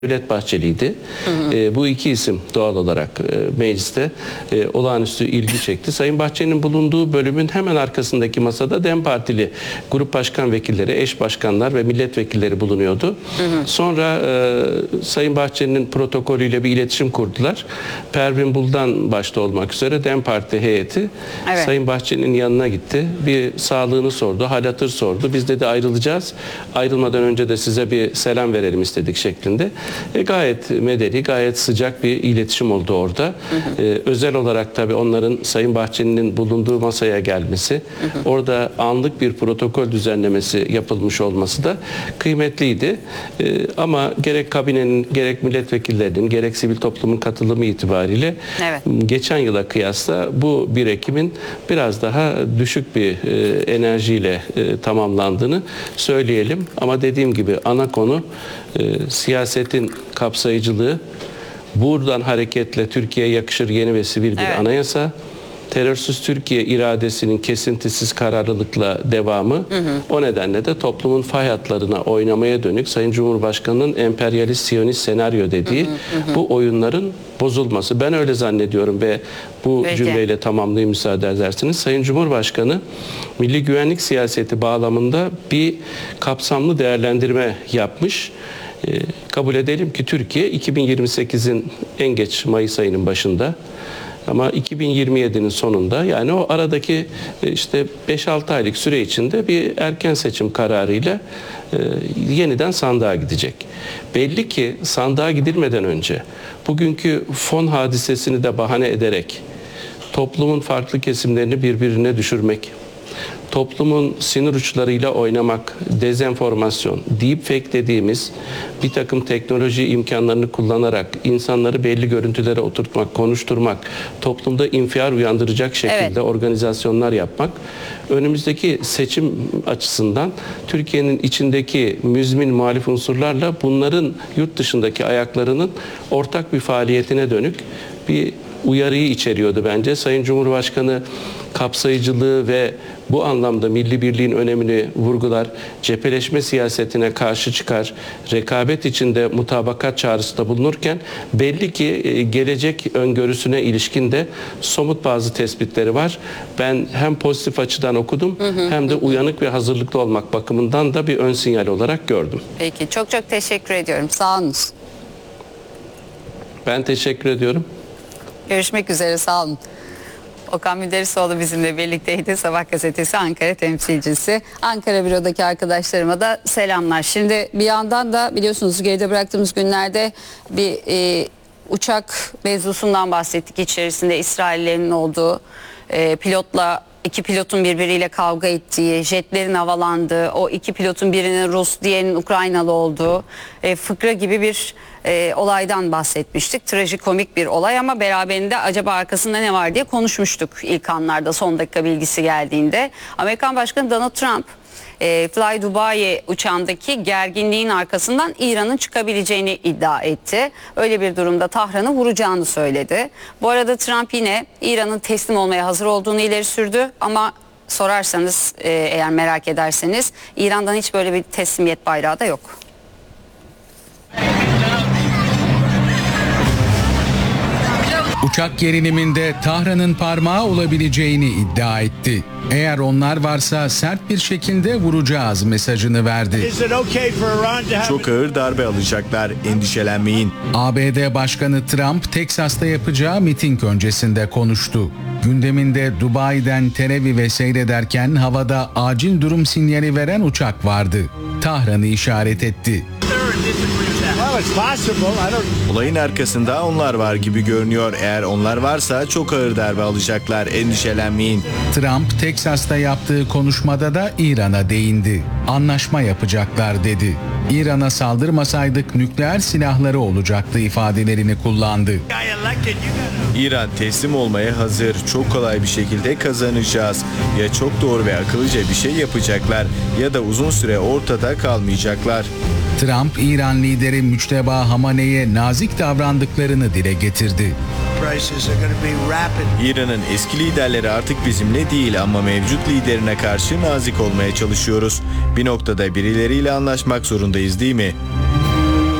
Devlet Bahçeli'ydi. Bu iki isim doğal olarak mecliste olağanüstü ilgi çekti. Sayın Bahçeli'nin bulunduğu bölümün hemen arkasındaki masada DEM Partili grup başkan vekilleri, eş başkanlar ve milletvekilleri bulunuyordu. Sonra Sayın Bahçeli'nin protokolüyle bir iletişim kurdular. Pervin Buldan başta olmak üzere DEM Parti heyeti Sayın Bahçeli'nin yanına gitti. Bir sağlığını sordu, hal hatır sordu. Biz dedi ayrılacağız. Ayrılmadan önce de size bir selam verelim istedik şeklinde. Gayet medeni, gayet sıcak bir iletişim oldu orada. Özel olarak tabii onların Sayın Bahçeli'nin bulunduğu masaya gelmesi, orada anlık bir protokol düzenlemesi yapılmış olması da kıymetliydi. Ama gerek kabinenin, gerek milletvekillerinin, gerek sivil toplumun katılımı itibariyle geçen yıla kıyasla bu 1 Ekim'in biraz daha düşük bir enerjiyle tamamlandığını söyleyelim. Ama dediğim gibi ana konu siyasetin kapsayıcılığı, buradan hareketle Türkiye'ye yakışır yeni ve sivil bir anayasa, terörsüz Türkiye iradesinin kesintisiz kararlılıkla devamı, o nedenle de toplumun fay hatlarına oynamaya dönük Sayın Cumhurbaşkanı'nın emperyalist siyonist senaryo dediği bu oyunların bozulması. Ben öyle zannediyorum ve bu cümleyle tamamlayayım müsaade ederseniz. Sayın Cumhurbaşkanı milli güvenlik siyaseti bağlamında bir kapsamlı değerlendirme yapmış. Kabul edelim ki Türkiye 2028'in en geç Mayıs ayının başında ama 2027'nin sonunda, yani o aradaki işte 5-6 aylık süre içinde bir erken seçim kararıyla yeniden sandığa gidecek. Belli ki sandığa gidilmeden önce bugünkü fon hadisesini de bahane ederek toplumun farklı kesimlerini birbirine düşürmek, toplumun sinir uçlarıyla oynamak, dezenformasyon, deepfake dediğimiz bir takım teknoloji imkanlarını kullanarak insanları belli görüntülere oturtmak, konuşturmak, toplumda infial uyandıracak şekilde organizasyonlar yapmak, önümüzdeki seçim açısından Türkiye'nin içindeki müzmin muhalif unsurlarla bunların yurt dışındaki ayaklarının ortak bir faaliyetine dönük bir uyarıyı içeriyordu bence. Sayın Cumhurbaşkanı kapsayıcılığı ve bu anlamda milli birliğin önemini vurgular, cepheleşme siyasetine karşı çıkar, rekabet içinde mutabakat çağrısında bulunurken belli ki gelecek öngörüsüne ilişkin de somut bazı tespitleri var. Ben hem pozitif açıdan okudum hem de uyanık ve hazırlıklı olmak bakımından da bir ön sinyal olarak gördüm. Peki, çok teşekkür ediyorum. Sağ olun. Ben teşekkür ediyorum. Görüşmek üzere, sağ olun. Okan Müderrisoğlu bizimle birlikteydi. Sabah gazetesi Ankara temsilcisi. Ankara bürodaki arkadaşlarıma da selamlar. Şimdi bir yandan da biliyorsunuz geride bıraktığımız günlerde bir uçak mevzusundan bahsettik. İçerisinde İsraillerin olduğu, iki pilotun birbiriyle kavga ettiği, jetlerin havalandığı, o iki pilotun birinin Rus, diğerinin Ukraynalı olduğu fıkra gibi bir olaydan bahsetmiştik. Trajikomik bir olay ama beraberinde acaba arkasında ne var diye konuşmuştuk ilk anlarda, son dakika bilgisi geldiğinde. Amerikan Başkanı Donald Trump, Fly Dubai uçağındaki gerginliğin arkasından İran'ın çıkabileceğini iddia etti. Öyle bir durumda Tahran'ı vuracağını söyledi. Bu arada Trump yine İran'ın teslim olmaya hazır olduğunu ileri sürdü ama sorarsanız, eğer merak ederseniz, İran'dan hiç böyle bir teslimiyet bayrağı da yok. Uçak geriliminde Tahran'ın parmağı olabileceğini iddia etti. Eğer onlar varsa sert bir şekilde vuracağız mesajını verdi. Çok ağır darbe alacaklar, endişelenmeyin. ABD Başkanı Trump, Teksas'ta yapacağı miting öncesinde konuştu. Gündeminde Dubai'den Tel Aviv'e seyrederken havada acil durum sinyali veren uçak vardı. Tahran'ı işaret etti. Olayın arkasında onlar var gibi görünüyor. Eğer onlar varsa çok ağır darbe alacaklar, endişelenmeyin. Trump, Teksas'ta yaptığı konuşmada da İran'a değindi. Anlaşma yapacaklar dedi. İran'a saldırmasaydık nükleer silahları olacaktı ifadelerini kullandı. İran teslim olmaya hazır. Çok kolay bir şekilde kazanacağız. Ya çok doğru ve akıllıca bir şey yapacaklar ya da uzun süre ortada kalmayacaklar. Trump, İran lideri Müçteba Hamane'ye nazik davrandıklarını dile getirdi. İran'ın eski liderleri artık bizimle değil ama mevcut liderine karşı nazik olmaya çalışıyoruz. Bir noktada birileriyle anlaşmak zorundayız, değil mi?